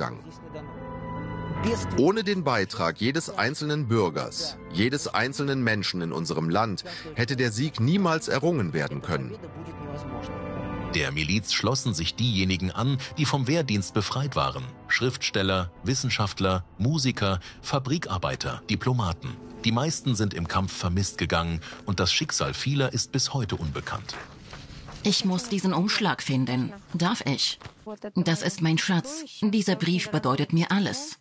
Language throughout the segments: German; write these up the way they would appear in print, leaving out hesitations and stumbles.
Untergang. Ohne den Beitrag jedes einzelnen Bürgers, jedes einzelnen Menschen in unserem Land hätte der Sieg niemals errungen werden können. Der Miliz schlossen sich diejenigen an, die vom Wehrdienst befreit waren. Schriftsteller, Wissenschaftler, Musiker, Fabrikarbeiter, Diplomaten. Die meisten sind im Kampf vermisst gegangen und das Schicksal vieler ist bis heute unbekannt. Ich muss diesen Umschlag finden. Darf ich? Das ist mein Schatz. Dieser Brief bedeutet mir alles.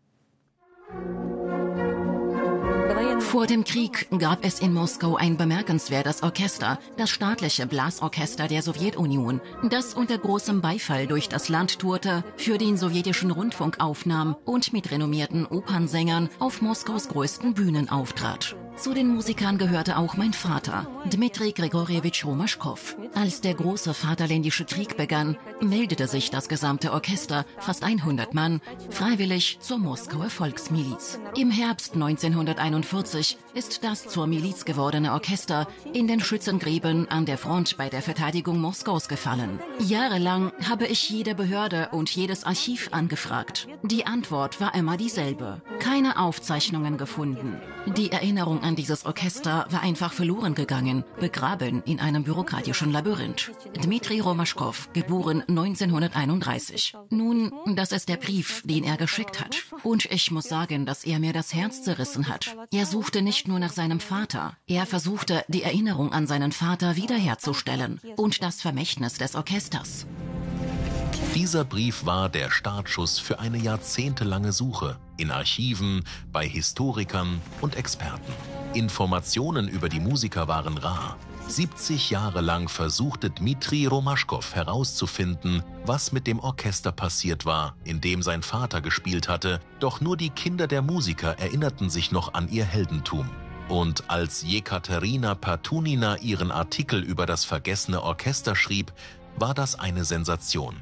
Vor dem Krieg gab es in Moskau ein bemerkenswertes Orchester, das staatliche Blasorchester der Sowjetunion, das unter großem Beifall durch das Land tourte, für den sowjetischen Rundfunk aufnahm und mit renommierten Opernsängern auf Moskaus größten Bühnen auftrat. Zu den Musikern gehörte auch mein Vater, Dmitri Grigorjewitsch Romaschkow. Als der große Vaterländische Krieg begann, meldete sich das gesamte Orchester, fast 100 Mann, freiwillig zur Moskauer Volksmiliz. Im Herbst 1941 ist das zur Miliz gewordene Orchester in den Schützengräben an der Front bei der Verteidigung Moskaus gefallen. Jahrelang habe ich jede Behörde und jedes Archiv angefragt. Die Antwort war immer dieselbe. Keine Aufzeichnungen gefunden. Die Erinnerung an dieses Orchester war einfach verloren gegangen, begraben in einem bürokratischen Labyrinth. Dmitri Romaschkow, geboren 1931. Nun, das ist der Brief, den er geschickt hat. Und ich muss sagen, dass er mir das Herz zerrissen hat. Er suchte nicht nur nach seinem Vater. Er versuchte, die Erinnerung an seinen Vater wiederherzustellen und das Vermächtnis des Orchesters. Dieser Brief war der Startschuss für eine jahrzehntelange Suche in Archiven, bei Historikern und Experten. Informationen über die Musiker waren rar. 70 Jahre lang versuchte Dmitri Romaschkow herauszufinden, was mit dem Orchester passiert war, in dem sein Vater gespielt hatte. Doch nur die Kinder der Musiker erinnerten sich noch an ihr Heldentum. Und als Jekaterina Patunina ihren Artikel über das vergessene Orchester schrieb, war das eine Sensation.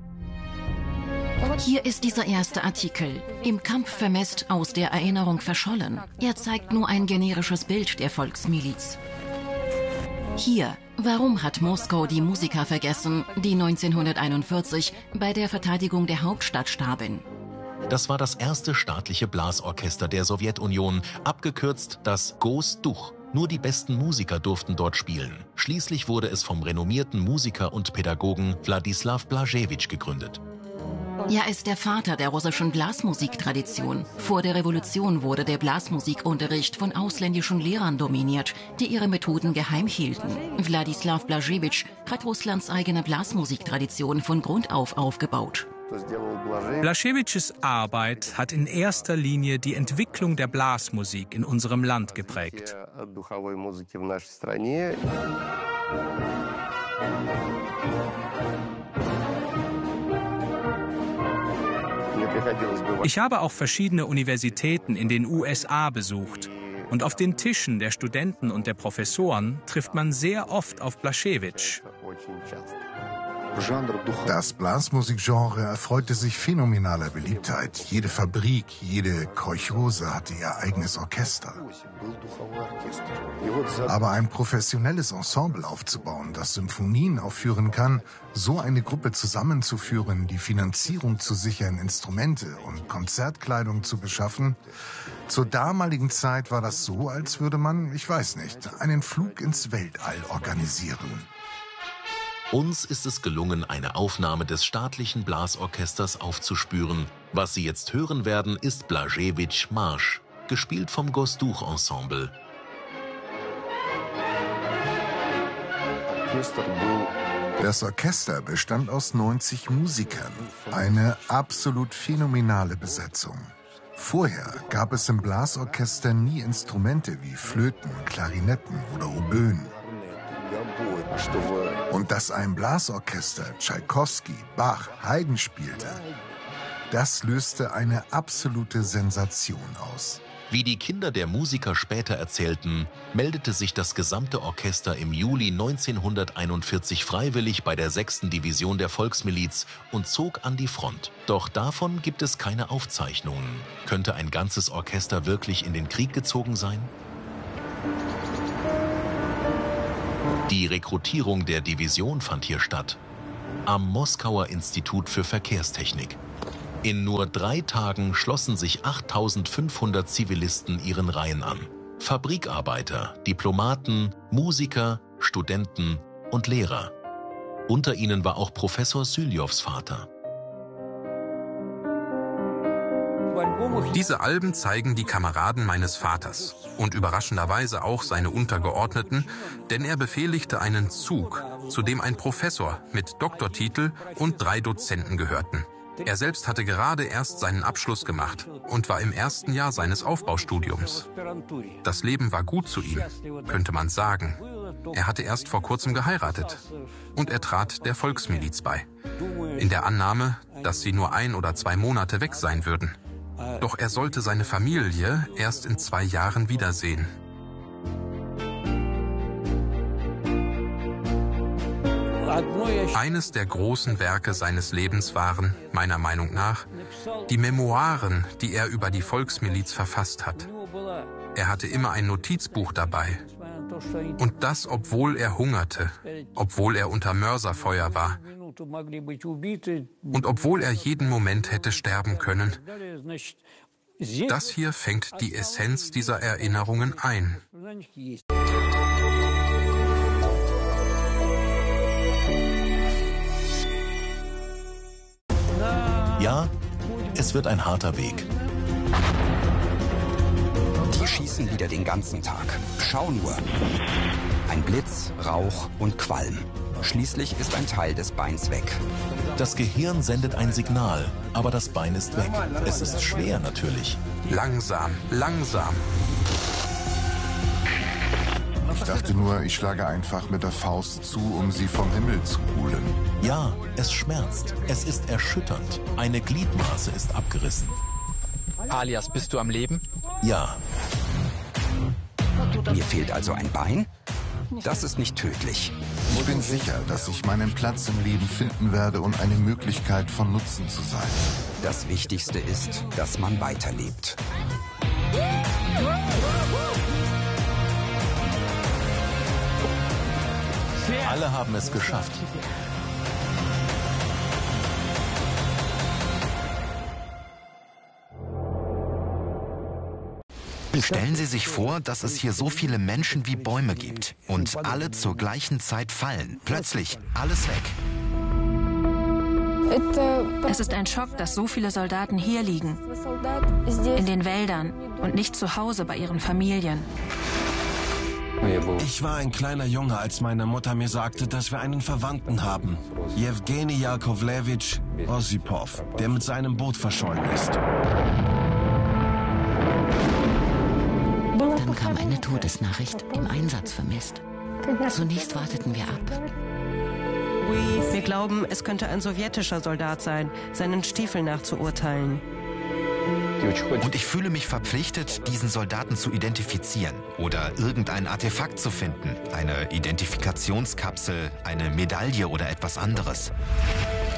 Hier ist dieser erste Artikel. Im Kampf vermisst, aus der Erinnerung verschollen. Er zeigt nur ein generisches Bild der Volksmiliz. Hier, warum hat Moskau die Musiker vergessen, die 1941 bei der Verteidigung der Hauptstadt starben? Das war das erste staatliche Blasorchester der Sowjetunion, abgekürzt das Gosduch. Nur die besten Musiker durften dort spielen. Schließlich wurde es vom renommierten Musiker und Pädagogen Wladislaw Blaževič gegründet. Er ist der Vater der russischen Blasmusiktradition. Vor der Revolution wurde der Blasmusikunterricht von ausländischen Lehrern dominiert, die ihre Methoden geheim hielten. Wladislaw Blaževič hat Russlands eigene Blasmusiktradition von Grund auf aufgebaut. Blaževičs Arbeit hat in erster Linie die Entwicklung der Blasmusik in unserem Land geprägt. Ich habe auch verschiedene Universitäten in den USA besucht. Und auf den Tischen der Studenten und der Professoren trifft man sehr oft auf Blaževič. Das Blasmusikgenre erfreute sich phänomenaler Beliebtheit. Jede Fabrik, jede Kolchose hatte ihr eigenes Orchester. Aber ein professionelles Ensemble aufzubauen, das Symphonien aufführen kann, so eine Gruppe zusammenzuführen, die Finanzierung zu sichern, Instrumente und Konzertkleidung zu beschaffen, zur damaligen Zeit war das so, als würde man, ich weiß nicht, einen Flug ins Weltall organisieren. Uns ist es gelungen, eine Aufnahme des staatlichen Blasorchesters aufzuspüren. Was Sie jetzt hören werden, ist Blaževič Marsch, gespielt vom Gosduch Ensemble. Das Orchester bestand aus 90 Musikern, eine absolut phänomenale Besetzung. Vorher gab es im Blasorchester nie Instrumente wie Flöten, Klarinetten oder Oboen. Und dass ein Blasorchester Tschaikowski, Bach, Haydn spielte, das löste eine absolute Sensation aus. Wie die Kinder der Musiker später erzählten, meldete sich das gesamte Orchester im Juli 1941 freiwillig bei der 6. Division der Volksmiliz und zog an die Front. Doch davon gibt es keine Aufzeichnungen. Könnte ein ganzes Orchester wirklich in den Krieg gezogen sein? Die Rekrutierung der Division fand hier statt, am Moskauer Institut für Verkehrstechnik. In nur 3 Tagen schlossen sich 8.500 Zivilisten ihren Reihen an. Fabrikarbeiter, Diplomaten, Musiker, Studenten und Lehrer. Unter ihnen war auch Professor Syljows Vater. Diese Alben zeigen die Kameraden meines Vaters und überraschenderweise auch seine Untergeordneten, denn er befehligte einen Zug, zu dem ein Professor mit Doktortitel und 3 Dozenten gehörten. Er selbst hatte gerade erst seinen Abschluss gemacht und war im ersten Jahr seines Aufbaustudiums. Das Leben war gut zu ihm, könnte man sagen. Er hatte erst vor kurzem geheiratet und er trat der Volksmiliz bei, in der Annahme, dass sie nur 1 oder 2 Monate weg sein würden. Doch er sollte seine Familie erst in 2 Jahren wiedersehen. Eines der großen Werke seines Lebens waren, meiner Meinung nach, die Memoiren, die er über die Volksmiliz verfasst hat. Er hatte immer ein Notizbuch dabei. Und das, obwohl er hungerte, obwohl er unter Mörserfeuer war und obwohl er jeden Moment hätte sterben können. Das hier fängt die Essenz dieser Erinnerungen ein. Ja, es wird ein harter Weg. Die schießen wieder den ganzen Tag. Schau nur. Ein Blitz, Rauch und Qualm. Schließlich ist ein Teil des Beins weg. Das Gehirn sendet ein Signal, aber das Bein ist weg. Es ist schwer natürlich. Langsam, langsam. Ich dachte nur, ich schlage einfach mit der Faust zu, um sie vom Himmel zu holen. Ja, es schmerzt. Es ist erschütternd. Eine Gliedmaße ist abgerissen. Alias, bist du am Leben? Ja. Mir fehlt also ein Bein? Das ist nicht tödlich. Ich bin sicher, dass ich meinen Platz im Leben finden werde und eine Möglichkeit von Nutzen zu sein. Das Wichtigste ist, dass man weiterlebt. Alle haben es geschafft. Stellen Sie sich vor, dass es hier so viele Menschen wie Bäume gibt und alle zur gleichen Zeit fallen. Plötzlich alles weg. Es ist ein Schock, dass so viele Soldaten hier liegen, in den Wäldern und nicht zu Hause bei ihren Familien. Ich war ein kleiner Junge, als meine Mutter mir sagte, dass wir einen Verwandten haben. Jewgeni Jakovlewitsch Osipov, der mit seinem Boot verschollen ist. Dann kam eine Todesnachricht, im Einsatz vermisst. Zunächst warteten wir ab. Wir glauben, es könnte ein sowjetischer Soldat sein, seinen Stiefeln nach zu urteilen. Und ich fühle mich verpflichtet, diesen Soldaten zu identifizieren oder irgendein Artefakt zu finden. Eine Identifikationskapsel, eine Medaille oder etwas anderes.